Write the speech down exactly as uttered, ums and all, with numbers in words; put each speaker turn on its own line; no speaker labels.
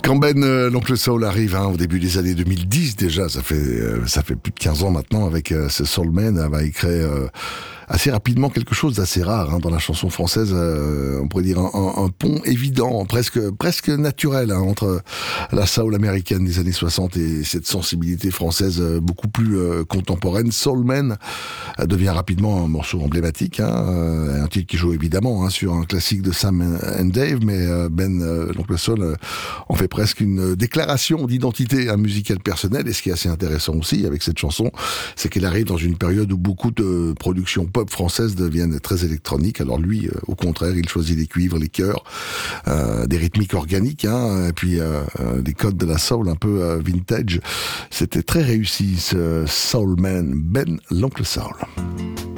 Quand Ben, euh, l'oncle Soul arrive hein, au début des années deux mille dix déjà, ça fait euh, ça fait plus de quinze ans maintenant avec euh, ce Soul Man, euh, bah, il crée euh, assez rapidement quelque chose d'assez rare hein, dans la chanson française, euh, on pourrait dire un, un, un pont évident, presque presque naturel hein, entre la soul américaine des années soixante et cette sensibilité française euh, beaucoup plus euh, contemporaine. Soul Man euh, devient rapidement un morceau emblématique, hein, euh, un titre qui joue évidemment hein, sur un classique de Sam and Dave, mais euh, Ben, euh, l'oncle Soul, euh, en fait presque une déclaration d'identité hein, musicale personnelle. Et ce qui est assez intéressant aussi avec cette chanson, c'est qu'elle arrive dans une période où beaucoup de productions pop françaises deviennent très électroniques. Alors lui, euh, au contraire, il choisit les cuivres, les chœurs, euh, des rythmiques organiques, hein, et puis euh, euh, des codes de la soul un peu euh, vintage. C'était très réussi ce Soul Man, Ben l'oncle Soul.